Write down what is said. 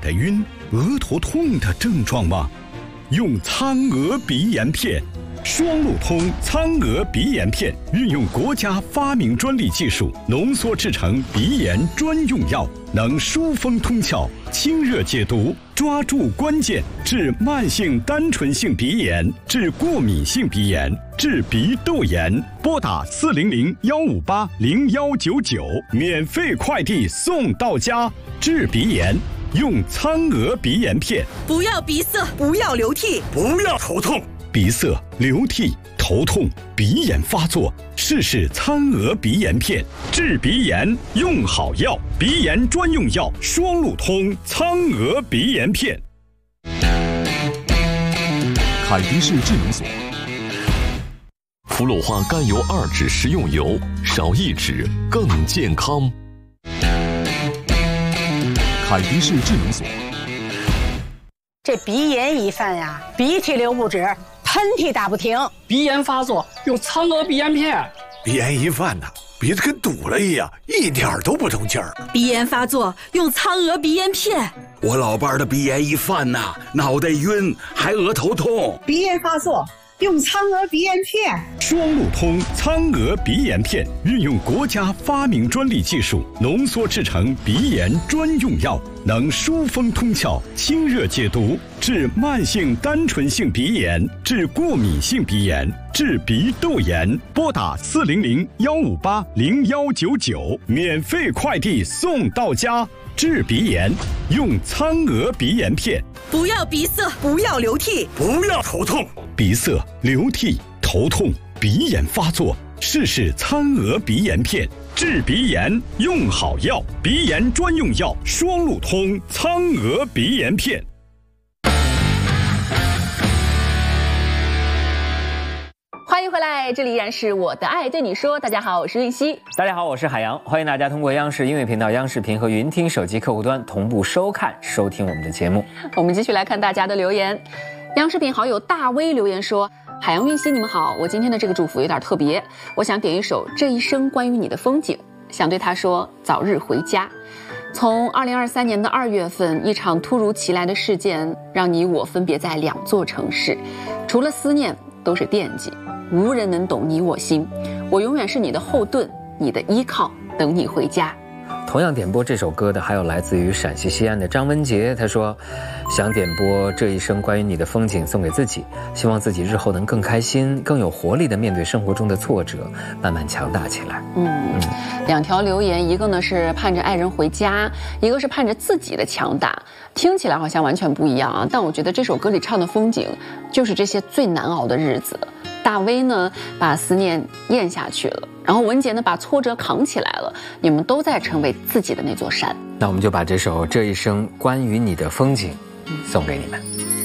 的晕、额头痛的症状吗？用苍娥鼻炎片。双路通苍娥鼻炎片运用国家发明专利技术浓缩制成鼻炎专用药，能疏风通窍、清热解毒，抓住关键，治慢性单纯性鼻炎，治过敏性鼻炎，治鼻窦炎。拨打400-158-0199，免费快递送到家。治鼻炎用苍娥鼻炎片。 不要鼻塞，不要流涕， 不要头痛。 鼻塞、流涕、头痛、鼻炎发作，试试苍娥鼻炎片，治鼻炎用好药，鼻炎专用药双路通苍娥鼻炎片。 凯迪士智能锁， 氟氯化甘油2酯食用油，少1酯更健康。 凯迪士智能锁。 这鼻炎一犯呀，鼻涕流不止，喷嚏打不停。 鼻炎发作用苍娥鼻炎片。 鼻炎一犯呐，鼻子跟堵了一样，一点都不通气儿。 鼻炎发作用苍娥鼻炎片。 我老伴儿的鼻炎一犯呐，脑袋晕，还额头痛。 鼻炎发作用苍娥鼻炎片。 双路通苍娥鼻炎片运用国家发明专利技术浓缩制成鼻炎专用药，能疏风通窍、清热解毒，治慢性单纯性鼻炎，治过敏性鼻炎，治鼻窦炎。拨打400-158-0199，免费快递送到家。治鼻炎用苍娥鼻炎片。 不要鼻塞，不要流涕， 不要头痛。 鼻塞、流涕、头痛、鼻炎发作，试试苍娥鼻炎片，治鼻炎用好药，鼻炎专用药双路通苍娥鼻炎片。 欢迎回来，这里依然是我的爱对你说。大家好，我是韵熙。 大家好，我是海洋。欢迎大家通过央视音乐频道、央视频和云听手机客户端同步收看、收听我们的节目。 我们继续来看大家的留言。央视频好友大威留言说：海洋、韵熙，你们好，我今天的这个祝福有点特别，我想点一首《这一生关于你的风景》，想对他说早日回家。从2023年的2月份，一场突如其来的事件让你我分别在2座城市，除了思念都是惦记，无人能懂你我心，我永远是你的后盾，你的依靠，等你回家。 同样点播这首歌的还有来自于陕西西安的张文杰，他说想点播这一生关于你的风景送给自己，希望自己日后能更开心、更有活力地面对生活中的挫折，慢慢强大起来。 2条留言，一个呢是盼着爱人回家，一个是盼着自己的强大，听起来好像完全不一样啊，但我觉得这首歌里唱的风景就是这些最难熬的日子。大威呢把思念咽下去了，然后文杰呢把挫折扛起来了，你们都在成为自己的那座山。 那我们就把这首《这一生关于你的风景》送给你们。